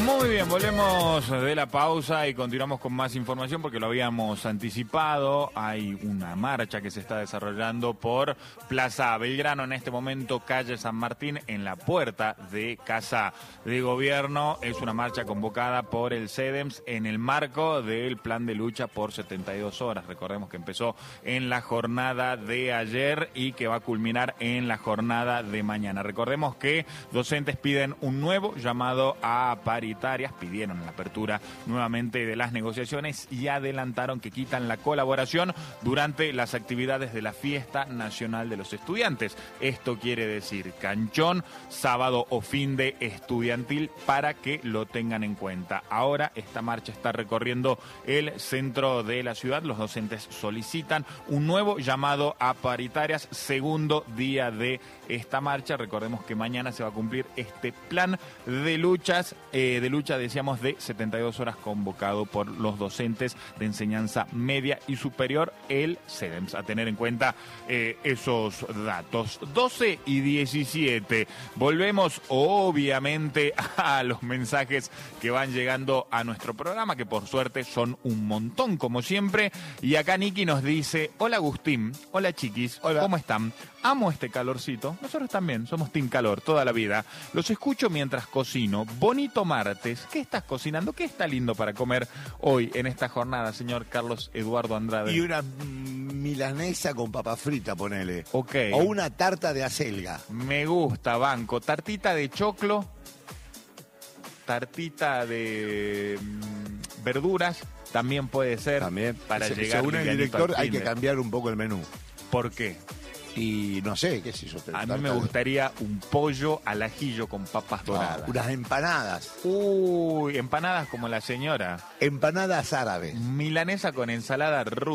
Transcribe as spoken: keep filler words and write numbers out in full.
Muy bien, volvemos de la pausa y continuamos con más información porque lo habíamos anticipado. Hay una marcha que se está desarrollando por Plaza Belgrano, en este momento calle San Martín, en la puerta de Casa de Gobierno. Es una marcha convocada por el CEDEMS en el marco del plan de lucha por setenta y dos horas. Recordemos que empezó en la jornada de ayer y que va a culminar en la jornada de mañana. Recordemos que docentes piden un nuevo llamado a paritarias, pidieron la apertura nuevamente de las negociaciones y adelantaron que quitan la colaboración durante las actividades de la Fiesta Nacional de los Estudiantes. Esto quiere decir canchón, sábado o fin de estudiantil, para que lo tengan en cuenta. Ahora esta marcha está recorriendo el centro de la ciudad. Los docentes solicitan un nuevo llamado a paritarias, segundo día de esta marcha. Recordemos que mañana se va a cumplir este plan de luchas, eh, de lucha, decíamos, de setenta y dos horas convocado por los docentes de enseñanza media y superior, el CEDEMS. A tener en cuenta eh, esos datos. doce y diecisiete. Volvemos obviamente a los mensajes que van llegando a nuestro programa, que por suerte son un montón como siempre. Y acá Niki nos dice: hola Agustín, hola chiquis, hola. ¿Cómo están? Amo este calorcito. Nosotros también somos team calor toda la vida. Los escucho mientras cocino. Bonito martes. ¿Qué estás cocinando? ¿Qué está lindo para comer hoy en esta jornada, señor Carlos Eduardo Andrade? Y una milanesa con papa frita, ponele. Ok. O una tarta de acelga. Me gusta, banco. Tartita de choclo, tartita de mmm, verduras, también puede ser. También. Para Se, llegar según el director hay que de... cambiar un poco el menú. ¿Por qué? Y no sé, qué sé yo. A mí me gustaría un pollo al ajillo con papas doradas. No, unas empanadas. Uy, empanadas como la señora. Empanadas árabes. Milanesa con ensalada rusa.